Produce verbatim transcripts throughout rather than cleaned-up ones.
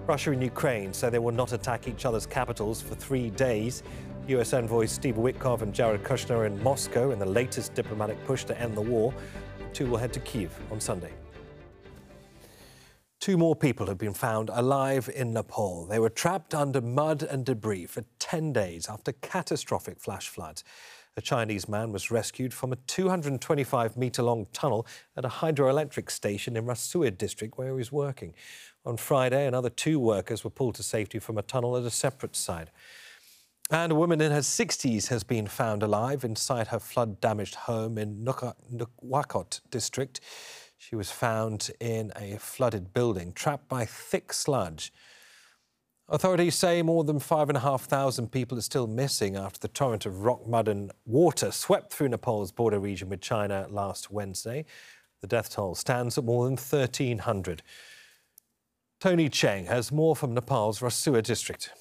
Russia and Ukraine say they will not attack each other's capitals for three days. U S envoys Steve Witkoff and Jared Kushner are in Moscow in the latest diplomatic push to end the war. The two will head to Kyiv on Sunday. Two more people have been found alive in Nepal. They were trapped under mud and debris for ten days after catastrophic flash floods. A Chinese man was rescued from a two hundred twenty-five metre long tunnel at a hydroelectric station in Rasuid district where he was working. On Friday, another two workers were pulled to safety from a tunnel at a separate site. And a woman in her sixties has been found alive inside her flood-damaged home in Nukwakot district. She was found in a flooded building, trapped by thick sludge. Authorities say more than five and a half thousand people are still missing after the torrent of rock, mud and water swept through Nepal's border region with China last Wednesday. The death toll stands at more than thirteen hundred. Tony Cheng has more from Nepal's Rasuid district.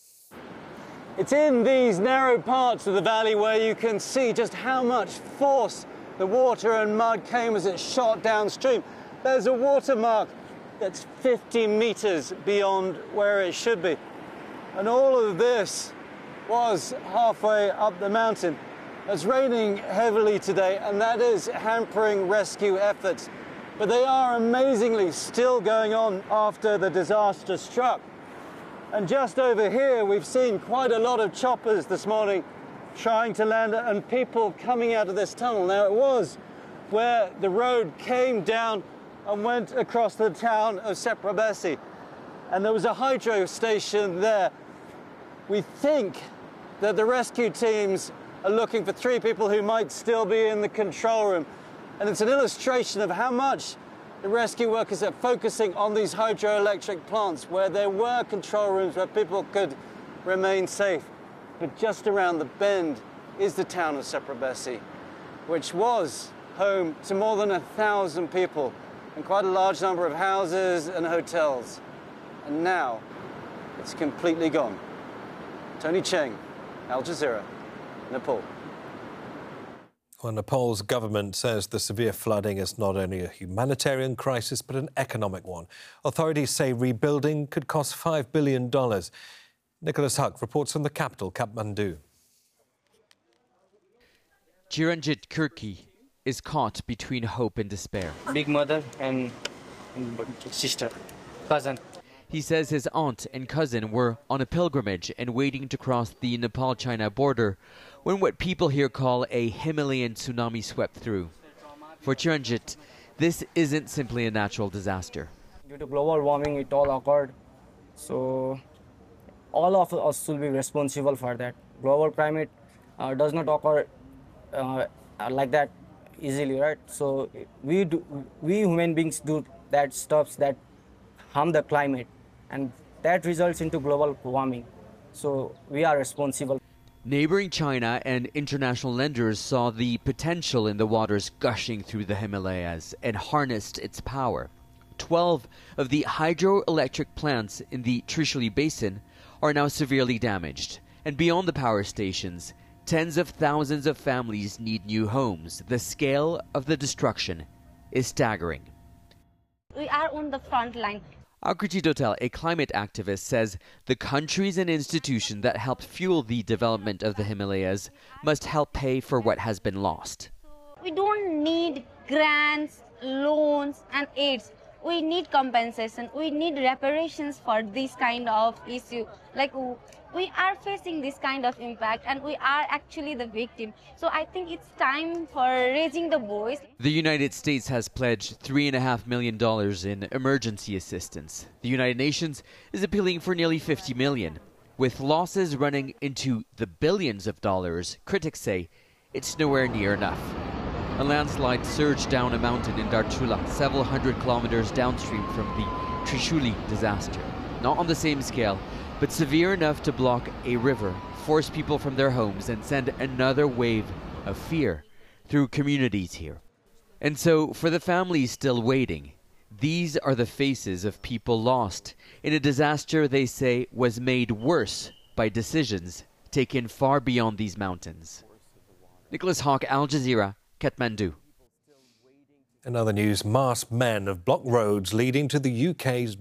It's in these narrow parts of the valley where you can see just how much force the water and mud came as it shot downstream. There's a watermark that's fifty metres beyond where it should be. And all of this was halfway up the mountain. It's raining heavily today, and that is hampering rescue efforts. But they are amazingly still going on after the disaster struck. And just over here, we've seen quite a lot of choppers this morning trying to land and people coming out of this tunnel. Now, it was where the road came down and went across the town of Seprabesi. And there was a hydro station there. We think that the rescue teams are looking for three people who might still be in the control room. And it's an illustration of how much the rescue workers are focusing on these hydroelectric plants where there were control rooms where people could remain safe. But just around the bend is the town of Seprabesi, which was home to more than a thousand people and quite a large number of houses and hotels. And now it's completely gone. Tony Cheng, Al Jazeera, Nepal. Well, Nepal's government says the severe flooding is not only a humanitarian crisis but an economic one. Authorities say rebuilding could cost five billion dollars. Nicholas Huck reports from the capital, Kathmandu. Chiranjit Kirki is caught between hope and despair. Big mother and sister, cousin. He says his aunt and cousin were on a pilgrimage and waiting to cross the Nepal-China border when what people here call a Himalayan tsunami swept through. For Chiranjit, this isn't simply a natural disaster. Due to global warming, it all occurred. So all of us will be responsible for that. Global climate uh, does not occur uh, like that easily, right? So we do, we human beings do that stuff that harm the climate, and that results into global warming. So we are responsible. Neighboring China and international lenders saw the potential in the waters gushing through the Himalayas and harnessed its power. Twelve of the hydroelectric plants in the Trishuli Basin are now severely damaged. And beyond the power stations, tens of thousands of families need new homes. The scale of the destruction is staggering. We are on the front line. Akriti Dotel, a climate activist, says the countries and institutions that helped fuel the development of the Himalayas must help pay for what has been lost. We don't need grants, loans and aids. We need compensation. We need reparations for this kind of issue. Like, we are facing this kind of impact and we are actually the victim. So I think it's time for raising the voice. The United States has pledged three and a half million dollars in emergency assistance. The United Nations is appealing for nearly fifty million. With losses running into the billions of dollars, critics say it's nowhere near enough. A landslide surged down a mountain in Darchula, several hundred kilometers downstream from the Trishuli disaster. Not on the same scale, but severe enough to block a river, force people from their homes, and send another wave of fear through communities here. And so, for the families still waiting, these are the faces of people lost in a disaster they say was made worse by decisions taken far beyond these mountains. Nicholas Hawk, Al Jazeera, Kathmandu. In other news, masked men have blocked roads leading to the U K's